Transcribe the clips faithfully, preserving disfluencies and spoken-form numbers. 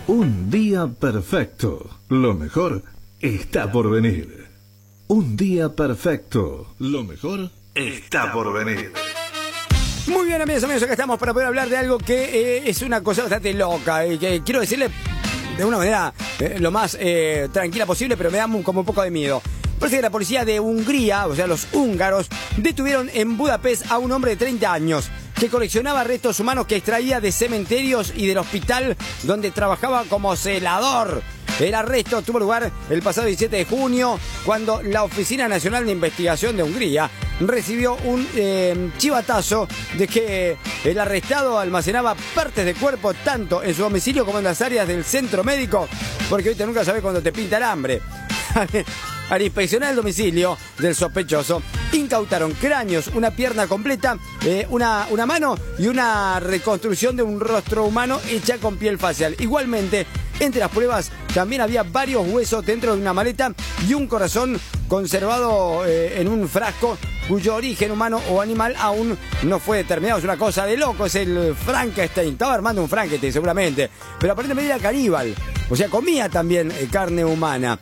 Un día perfecto. Lo mejor está por venir. Un día perfecto. Lo mejor está por venir. Muy bien, amigos, amigos, acá estamos para poder hablar de algo que eh, es una cosa bastante loca y que quiero decirle de una manera eh, lo más eh, tranquila posible, pero me da como un poco de miedo. Parece que la policía de Hungría, o sea, los húngaros, detuvieron en Budapest a un hombre de treinta años que coleccionaba restos humanos que extraía de cementerios y del hospital donde trabajaba como celador. El arresto tuvo lugar el pasado diecisiete de junio, cuando la Oficina Nacional de Investigación de Hungría recibió un eh, chivatazo de que el arrestado almacenaba partes de cuerpo tanto en su domicilio como en las áreas del centro médico, porque ahorita nunca sabes cuándo te pinta el hambre. Al inspeccionar el domicilio del sospechoso, incautaron cráneos, una pierna completa, eh, una, una mano y una reconstrucción de un rostro humano hecha con piel facial. Igualmente, entre las pruebas también había varios huesos dentro de una maleta y un corazón conservado eh, en un frasco cuyo origen humano o animal aún no fue determinado. Es una cosa de loco, es el Frankenstein. Estaba armando un Frankenstein seguramente, pero aparentemente era caníbal, o sea, comía también eh, carne humana.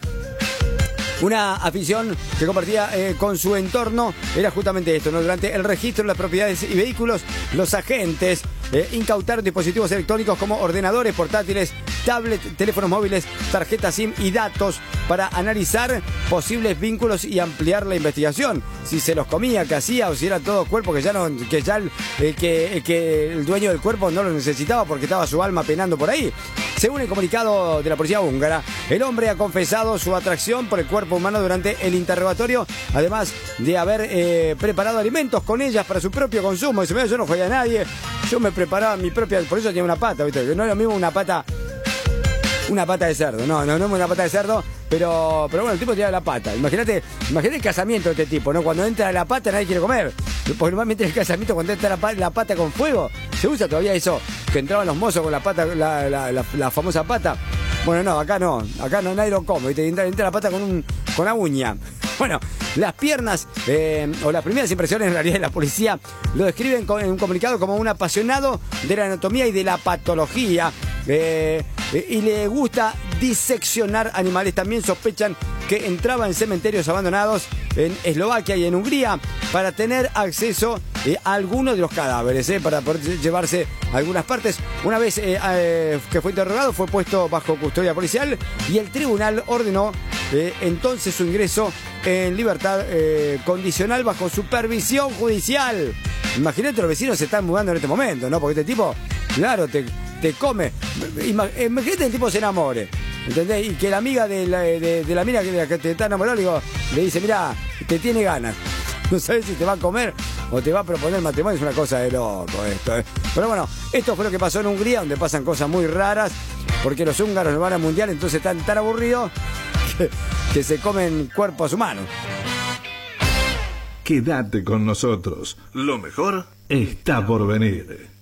Una afición que compartía eh, con su entorno era justamente esto, ¿no? Durante el registro de las propiedades y vehículos, los agentes eh, incautaron dispositivos electrónicos como ordenadores portátiles, tablets, teléfonos móviles, tarjetas SIM y datos para analizar posibles vínculos y ampliar la investigación. Si se los comía, qué hacía, o si era todo cuerpo que ya no, que ya el, el que, el que el dueño del cuerpo no lo necesitaba porque estaba su alma penando por ahí. Según el comunicado de la policía húngara, el hombre ha confesado su atracción por el cuerpo humano durante el interrogatorio, además de haber eh, preparado alimentos con ellas para su propio consumo. Dice, mira, yo no jodía a nadie, yo me preparaba mi propia, por eso tenía una pata, ¿viste? Que no es lo mismo una pata, una pata de cerdo, no, no, no es una pata de cerdo, pero, pero bueno, el tipo tenía la pata. Imagínate, imagínate el casamiento de este tipo, ¿no? Cuando entra la pata nadie quiere comer, porque normalmente en el casamiento cuando entra la, la pata con fuego, se usa todavía eso, que entraban los mozos con la pata, la, la, la, la famosa pata. Bueno, no, acá no, acá no, nadie lo come, ¿viste? Entra, entra la pata con un, con una uña. Bueno, las piernas, eh, o las primeras impresiones en realidad de la policía, lo describen en un comunicado como un apasionado de la anatomía y de la patología, eh, y le gusta diseccionar animales. También sospechan que entraba en cementerios abandonados en Eslovaquia y en Hungría para tener acceso eh, a algunos de los cadáveres, eh, para poder llevarse algunas partes. Una vez eh, eh, que fue interrogado, fue puesto bajo custodia policial y el tribunal ordenó eh, entonces su ingreso en libertad eh, condicional bajo supervisión judicial. Imagínate, los vecinos se están mudando en este momento, ¿no? Porque este tipo, claro, te, te come. Imagínate el tipo se enamore, ¿entendés? Y que la amiga de la, de, de la mina que, que te está enamorando, digo, le dice, mirá, te tiene ganas. No sabes si te va a comer o te va a proponer matrimonio. Es una cosa de loco esto, ¿eh? Pero bueno, esto fue lo que pasó en Hungría, donde pasan cosas muy raras, porque los húngaros no van al mundial, entonces están tan aburridos que, que se comen cuerpos humanos. Quédate con nosotros. Lo mejor está por venir.